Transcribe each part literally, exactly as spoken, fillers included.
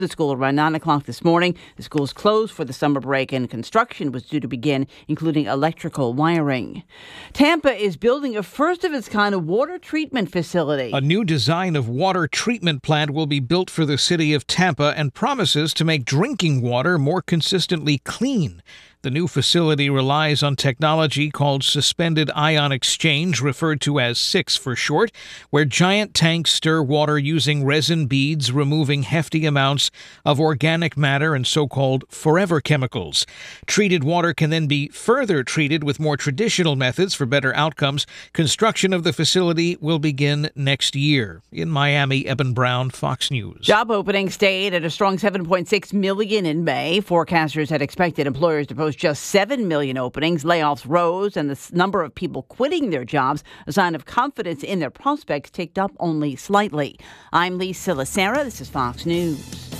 the school around nine o'clock this morning. The school is closed for the summer break and construction was due to begin, including electrical wiring. Tampa is building a first-of-its-kind water treatment facility. A new design of water treatment plant will be built for the city of Tampa and promises to make drinking water more consistently clean. The new facility relies on technology called suspended ion exchange, referred to as SIX for short, where giant tanks stir water using resin beads, removing hefty amounts of organic matter and so-called forever chemicals. Treated water can then be further treated with more traditional methods for better outcomes. Construction of the facility will begin next year. In Miami, Eben Brown, Fox News. Job openings stayed at a strong seven point six million in May. Forecasters had expected employers to post just seven million openings. Layoffs rose, and the number of people quitting their jobs, a sign of confidence in their prospects, ticked up only slightly. I'm Lisa Lacera. This is Fox News.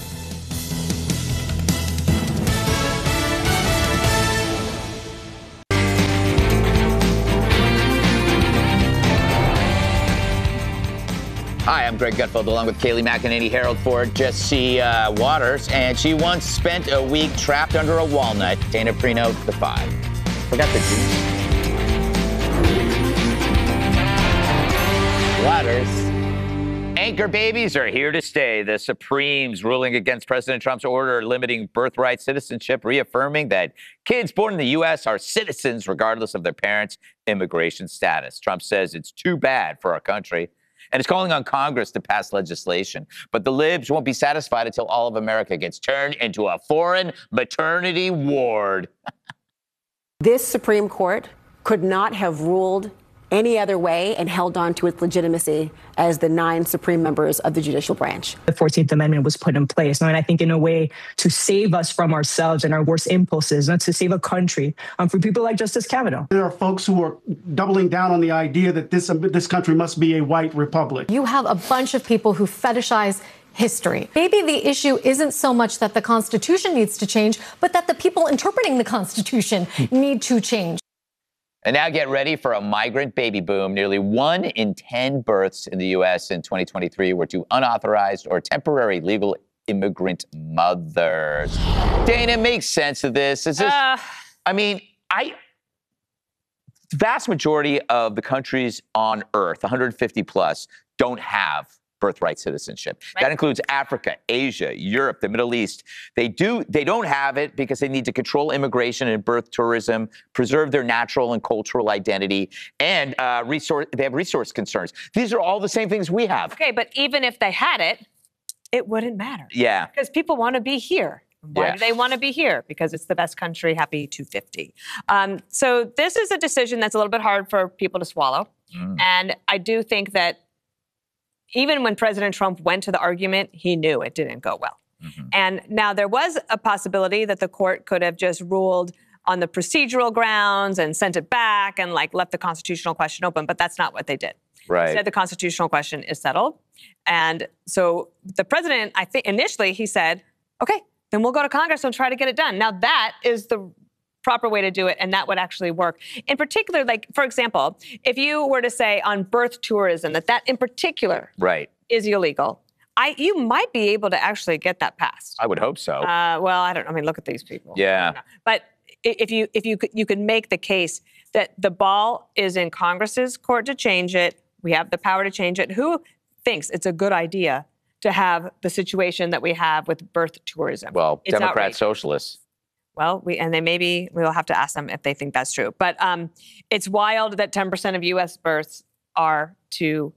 Hi, I'm Greg Gutfeld, along with Kayleigh McEnany, Harold Ford, Jesse uh, Waters, and she once spent a week trapped under a walnut. Dana Perino, The Five. Forgot the juice. Waters. Anchor babies are here to stay. The Supremes ruling against President Trump's order limiting birthright citizenship, reaffirming that kids born in the U S are citizens regardless of their parents' immigration status. Trump says it's too bad for our country, and is calling on Congress to pass legislation. But the libs won't be satisfied until all of America gets turned into a foreign maternity ward. This Supreme Court could not have ruled any other way and held on to its legitimacy as the nine supreme members of the judicial branch. The fourteenth Amendment was put in place, and I think in a way to save us from ourselves and our worst impulses, not to save a country, um, for people like Justice Kavanaugh. There are folks who are doubling down on the idea that this, this country must be a white republic. You have a bunch of people who fetishize history. Maybe the issue isn't so much that the Constitution needs to change, but that the people interpreting the Constitution need to change. And now get ready for a migrant baby boom. Nearly one in ten births in the U S in twenty twenty-three were to unauthorized or temporary legal immigrant mothers. Dana, makes sense of this. Is this uh, I mean, I the vast majority of the countries on Earth, one hundred fifty plus, don't have birthright citizenship. Right. That includes Africa, Asia, Europe, the Middle East. They do, they don't have it because they need to control immigration and birth tourism, preserve their natural and cultural identity, and uh, resource. They have resource concerns. These are all the same things we have. Okay, but even if they had it, it wouldn't matter. Yeah. Because people want to be here. Why yeah. do they want to be here? Because it's the best country, happy two fifty. Um, so this is a decision that's a little bit hard for people to swallow. Mm. And I do think that even when President Trump went to the argument, he knew it didn't go well. Mm-hmm. And now there was a possibility that the court could have just ruled on the procedural grounds and sent it back and like left the constitutional question open, but that's not what they did. Right. Instead, the constitutional question is settled. And so the president, I think initially he said, okay, then we'll go to Congress and try to get it done. Now that is the proper way to do it, and that would actually work. In particular, like, for example, if you were to say on birth tourism that that in particular right. is illegal, I you might be able to actually get that passed. I would hope so. Uh, well, I don't I mean, look at these people. Yeah. But if you if you could, you could make the case that the ball is in Congress's court to change it, we have the power to change it. Who thinks it's a good idea to have the situation that we have with birth tourism? Well, it's Democrat outrageous. Socialists. Well, we and they maybe we'll have to ask them if they think that's true. But um, it's wild that ten percent of U S births are to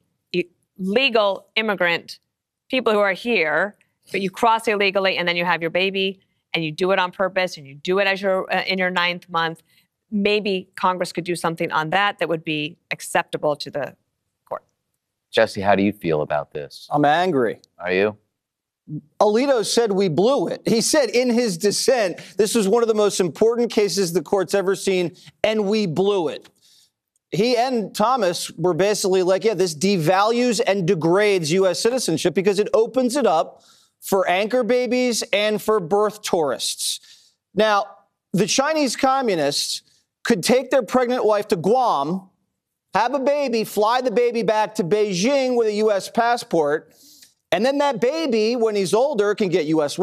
legal immigrant people who are here, but you cross illegally and then you have your baby and you do it on purpose and you do it as your uh, in your ninth month. Maybe Congress could do something on that that would be acceptable to the court. Jesse, how do you feel about this? I'm angry. Are you? Alito said we blew it. He said in his dissent, this was one of the most important cases the court's ever seen, and we blew it. He and Thomas were basically like, yeah, this devalues and degrades U S citizenship because it opens it up for anchor babies and for birth tourists. Now, the Chinese communists could take their pregnant wife to Guam, have a baby, fly the baby back to Beijing with a U S passport, And then that baby, when he's older, can get U S